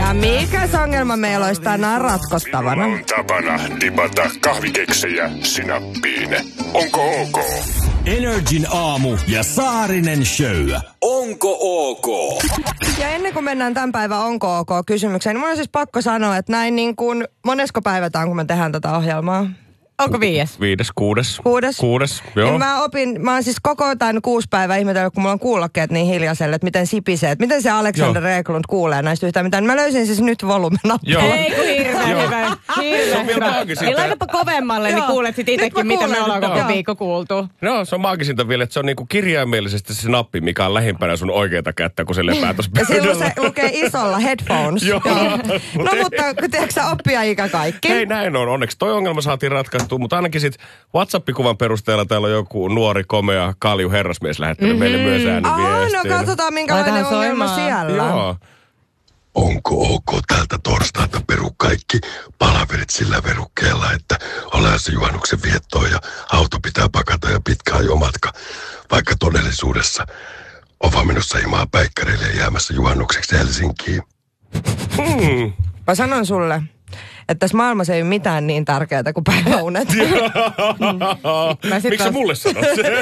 Ja mikäs ongelma meillä olisi tänään ratkostavana? Minulla on tapana dipata kahvikeksejä sinappiin. Onko ok? Energin aamu ja Saarinen show. Onko ok? Ja ennen kuin mennään tämän päivän onko ok -kysymykseen, niin mun on siis pakko sanoa, että näin niin kuin monesko päivätään, kun me tehdään tätä ohjelmaa? Onko 5? 5, 6. 6, joo. Mä oon siis koko tämän 6 päivää ihmetellyt, kun mulla on kuulokkeet niin hiljaiselle, että miten sipisee, että miten se Alexander Eklund kuulee näistä yhtään mitään. Mä löysin siis nyt volumenappia. Ei kun hirveän hyvä. Hirveän hyvä. Niin laitapa kovemmalle, niin kuulet sit itekin, mitä me ollaan koko viikko kuultu. No, se on maagisinta vielä, että se on niinku kirjaimellisesti se nappi, mikä on lähimpänä sun oikeata kättä, kun se lepää tuossa pöydällä. Ja silloin se lukee isolla headphones. Joo. No mutta tiedätkö sä, oppia ikä kaikki? Hei, näin on. Onneksi toi ongelma saatiin ratkaistua, mutta ainakin sit WhatsApp-kuvan perusteella täällä on joku nuori, komea, kalju herrasmies lähettänyt meille myös ääniviestin. No katsotaan minkälainen ongelma siellä. Joo. Onko ok tältä torstailta peru kaikki palaverit sillä verukkeella, että ollaan se juhannuksen viettoon ja auto pitää pakata ja pitkä ajomatka, vaikka todellisuudessa on vaan menossa himaa päikkäreille ja jäämässä juhannukseksi Helsinkiin? Mä sanon sulle, että tässä maailmassa ei ole mitään niin tärkeää kuin päiväunet. Miksi sä mulle sanot?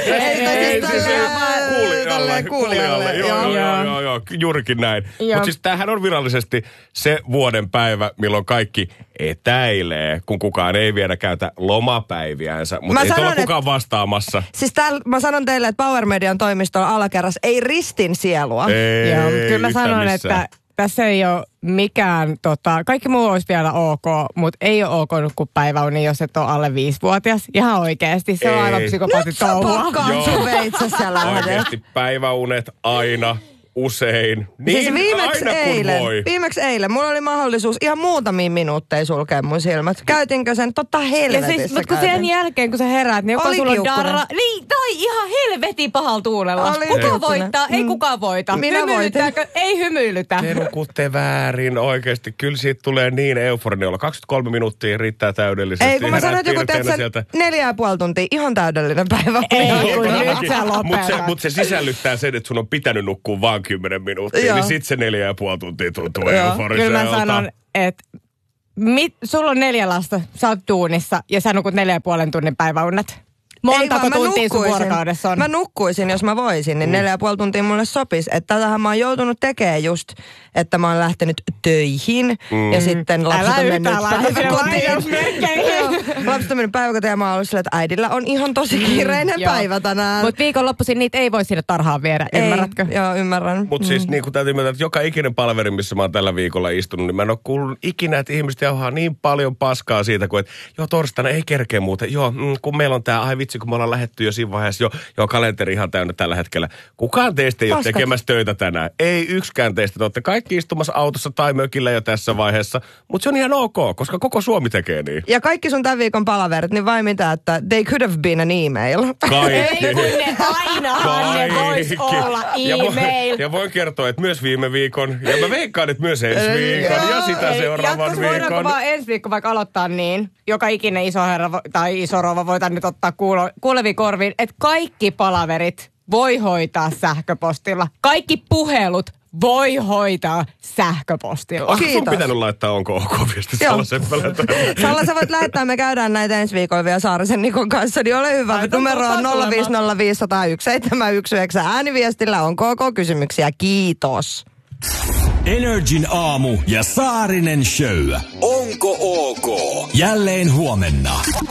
Kuulijalle. Joo, juurikin näin. Mutta siis tämähän on virallisesti se vuoden päivä, milloin kaikki etäilee, kun kukaan ei vielä käytä lomapäiviänsä. Mutta ei tuolla kukaan vastaamassa. Siis mä sanon teille, että Power Median toimiston alakerras ei ristin sielua. Joo, kyllä mä sanon, että tässä ei ole mikään, kaikki muu olisi vielä ok, mutta ei ole ok nukkua päiväuni, jos et ole alle 5-vuotias. Ihan oikeasti, se on aivan psykopaatin touhua. Nyt sä pakkaat sun veitsessä ja lähdet. Oikeasti päiväunet aina, usein, niin siis viimeksi eilen mulla oli mahdollisuus ihan muutamia minuutteja sulkea mun silmät. Käytinkö sen? Totta helvetissä ja siis, mutta kun sen jälkeen, kun sä heräät, niin joko sulla on darra. Niin, tai ihan helvetin pahalla tuulella. Kuka voittaa? Ei kukaan voita. Minä voitin. Ei hymyilytä. Te nukutte väärin oikeasti. Kyllä siitä tulee niin euforinen olla. 23 minuuttia riittää täydellisesti. Ei, kun mä sanoin, että joku teet sen 4,5 tuntia. Ihan täydellinen päivä. Ei, kun nyt sä lopetat. Mutta se sisällyttää sen, että sun on pitänyt nukkua vaan 10 minuuttia, niin sit se 4,5 tuntia tuntuu euforiselta. Kyllä mä sanon, että sulla on 4 lasta, sä oot duunissa ja sä nukut 4,5 tunnin päiväunet. Montako tuntia sun vuorokaudessa on? Mä nukkuisin, jos mä voisin, niin 4,5 tuntia mulle sopisi. Että tätähän mä oon joutunut tekemään just, että mä oon lähtenyt töihin ja sitten lapset on mennyt päiväkotiin. Lapset on mennyt päiväkotiin ja mä oon ollut sillä, että äidillä on ihan tosi kiireinen päivä tänään. Mutta viikonloppuisin niitä ei voi sinne tarhaan viedä, ymmärrätkö? Joo, ymmärrän. Mutta siis niin kuin täytyy myöntää, että joka ikinen palveri, missä mä oon tällä viikolla istunut, niin mä en ole kuullut ikinä, että ihmiset jauhaa niin paljon paskaa siitä, kuin että joo, torstaina ei kerkeä muuten. Joo, kun meillä on tää, ai vitsi, kun me ollaan lähdetty jo siinä vaiheessa, joo, kalenteri ihan täynnä tällä hetkellä. Kukaan teistä ei ole tekemässä töitä tänään. Ei yksikään teistä. Te olette kaikki istumassa autossa tai mökillä jo tässä vaiheessa, mutta se on ihan ok, koska koko Suomi tekee niin. Ja kaikki sun tämän viikon palaverit, niin vai mitä, että they could have been an email. Kaikki. Ei, kun ne ainahan ne vois olla email. Ja voin kertoa, että myös viime viikon, ja mä veikkaan, että myös ensi viikon, ja sitä seuraavan viikon. Voidaanko vaan ensi viikko vaikka aloittaa niin, joka ikinen iso herra tai iso rouva voidaan nyt ottaa kuuleviin korviin, että kaikki palaverit voi hoitaa sähköpostilla. Kaikki puhelut voi hoitaa sähköpostilla. Kiitos. Sun pitänyt laittaa onko ok-viestit Salla-Seppälältä. Salla, sä voit lähettää, me käydään näitä ensi viikolla vielä Saarisen Nikon kanssa, niin ole hyvä. Numero on 050501719 ääniviestillä onko ok-kysymyksiä. Kiitos. Energin aamu ja Saarinen show. Onko ok? Jälleen huomenna.